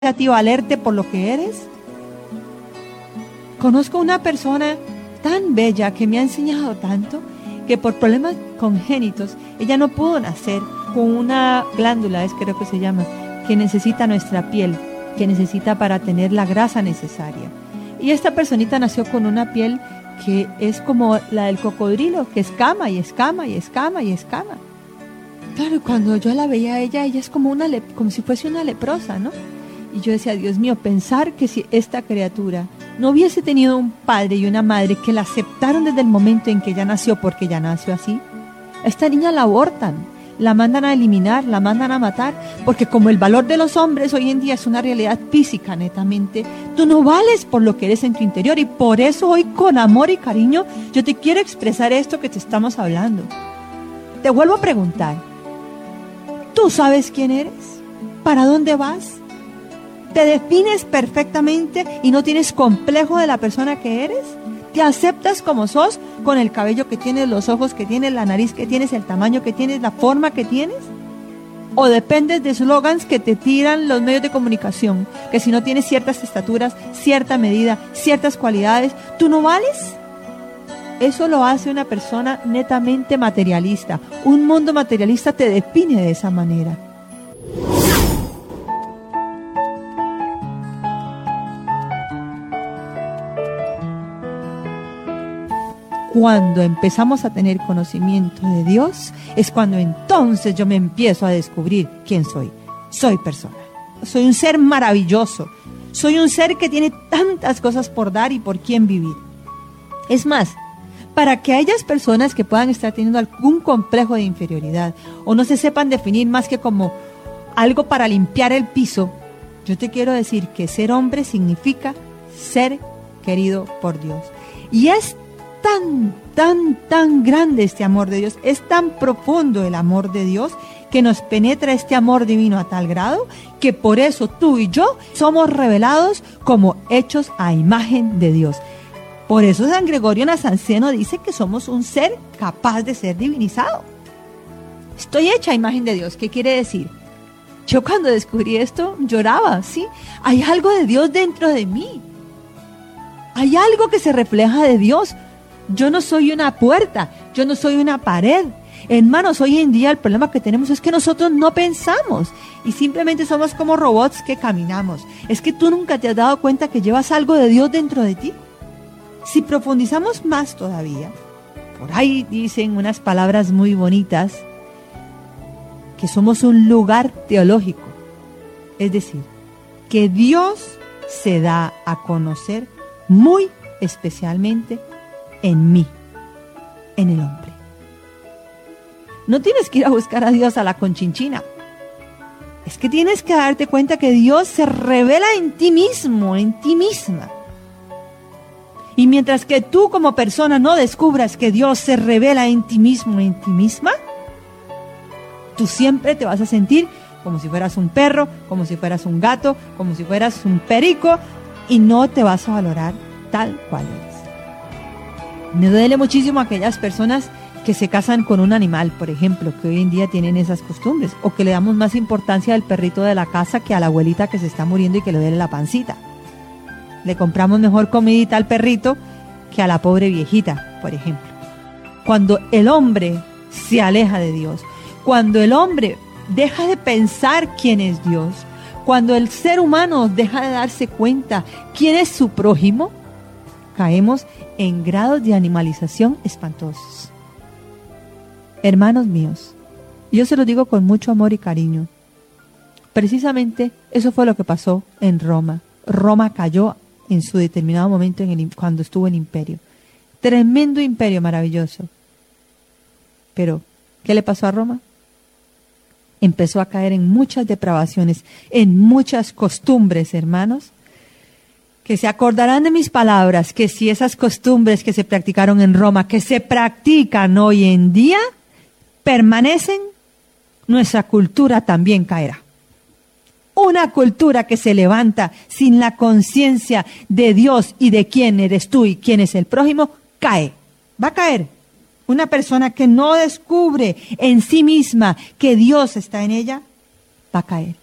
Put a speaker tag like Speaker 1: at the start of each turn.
Speaker 1: a ti valerte por lo que eres? Conozco una persona tan bella que me ha enseñado tanto que por problemas congénitos ella no pudo nacer con una glándula, creo que se llama, que necesita nuestra piel, que necesita para tener la grasa necesaria. Y esta personita nació con una piel que es como la del cocodrilo, que escama y escama y escama y escama. Claro, cuando yo la veía a ella es como si fuese una leprosa, ¿no? Y yo decía, Dios mío, pensar que si esta criatura no hubiese tenido un padre y una madre que la aceptaron desde el momento en que ella nació, porque ella nació así, a esta niña la abortan, la mandan a eliminar, la mandan a matar, porque como el valor de los hombres hoy en día es una realidad física netamente, tú no vales por lo que eres en tu interior, y por eso hoy con amor y cariño yo te quiero expresar esto que te estamos hablando. Te vuelvo a preguntar, ¿tú sabes quién eres? ¿Para dónde vas? ¿Te defines perfectamente y no tienes complejo de la persona que eres? ¿Te aceptas como sos, con el cabello que tienes, los ojos que tienes, la nariz que tienes, el tamaño que tienes, la forma que tienes? ¿O dependes de eslogans que te tiran los medios de comunicación? Que si no tienes ciertas estaturas, cierta medida, ciertas cualidades, ¿tú no vales? Eso lo hace una persona netamente materialista. Un mundo materialista te define de esa manera. Cuando empezamos a tener conocimiento de Dios, es cuando entonces yo me empiezo a descubrir quién soy. Soy persona. Soy un ser maravilloso. Soy un ser que tiene tantas cosas por dar y por quién vivir. Es más, para que aquellas personas que puedan estar teniendo algún complejo de inferioridad o no se sepan definir más que como algo para limpiar el piso, yo te quiero decir que ser hombre significa ser querido por Dios. Y es tan grande este amor de Dios, es tan profundo el amor de Dios que nos penetra este amor divino a tal grado que por eso tú y yo somos revelados como hechos a imagen de Dios. Por eso San Gregorio Nacianceno dice que somos un ser capaz de ser divinizado. Estoy hecha a imagen de Dios. ¿Qué quiere decir? Yo cuando descubrí esto lloraba, ¿sí? Hay algo de Dios dentro de mí. Hay algo que se refleja de Dios. Yo no soy una puerta, yo no soy una pared. Hermanos, hoy en día el problema que tenemos es que nosotros no pensamos y simplemente somos como robots que caminamos. Es que tú nunca te has dado cuenta que llevas algo de Dios dentro de ti. Si profundizamos más todavía, por ahí dicen unas palabras muy bonitas, que somos un lugar teológico. Es decir, que Dios se da a conocer muy especialmente en mí, en el hombre. No tienes que ir a buscar a Dios a la Conchinchina. Es que tienes que darte cuenta que Dios se revela en ti mismo, en ti misma. Y mientras que tú como persona no descubras que Dios se revela en ti mismo, en ti misma, tú siempre te vas a sentir como si fueras un perro, como si fueras un gato, como si fueras un perico, y no te vas a valorar tal cual eres. Me duele muchísimo a aquellas personas que se casan con un animal, por ejemplo, que hoy en día tienen esas costumbres, o que le damos más importancia al perrito de la casa que a la abuelita que se está muriendo y que le duele la pancita. Le compramos mejor comidita al perrito que a la pobre viejita, por ejemplo. Cuando el hombre se aleja de Dios, cuando el hombre deja de pensar quién es Dios, cuando el ser humano deja de darse cuenta quién es su prójimo, caemos en grados de animalización espantosos. Hermanos míos, yo se lo digo con mucho amor y cariño. Precisamente eso fue lo que pasó en Roma. Roma cayó en su determinado momento cuando estuvo en imperio. Tremendo imperio maravilloso. Pero, ¿qué le pasó a Roma? Empezó a caer en muchas depravaciones, en muchas costumbres, hermanos, que se acordarán de mis palabras, que si esas costumbres que se practicaron en Roma, que se practican hoy en día, permanecen, nuestra cultura también caerá. Una cultura que se levanta sin la conciencia de Dios y de quién eres tú y quién es el prójimo, cae, va a caer. Una persona que no descubre en sí misma que Dios está en ella, va a caer.